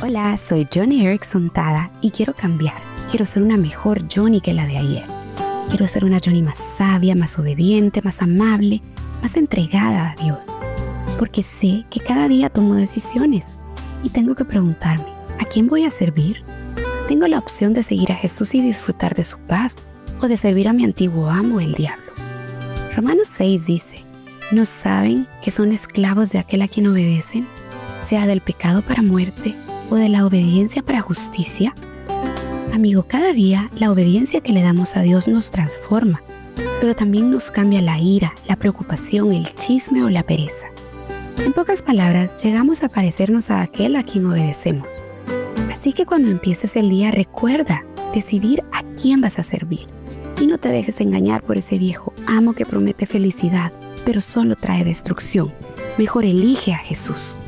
Hola, soy Joni Eareckson Tada y quiero cambiar. Quiero ser una mejor Joni que la de ayer. Quiero ser una Joni más sabia, más obediente, más amable, más entregada a Dios. Porque sé que cada día tomo decisiones y tengo que preguntarme, ¿a quién voy a servir? Tengo la opción de seguir a Jesús y disfrutar de su paz o de servir a mi antiguo amo, el diablo. Romanos 6 dice, ¿no saben que son esclavos de aquel a quien obedecen, sea del pecado para muerte o de la obediencia para justicia? Amigo, cada día la obediencia que le damos a Dios nos transforma, pero también nos cambia la ira, la preocupación, el chisme o la pereza. En pocas palabras, llegamos a parecernos a aquel a quien obedecemos. Así que cuando empieces el día, recuerda decidir a quién vas a servir. Y no te dejes engañar por ese viejo amo que promete felicidad, pero solo trae destrucción. Mejor elige a Jesús.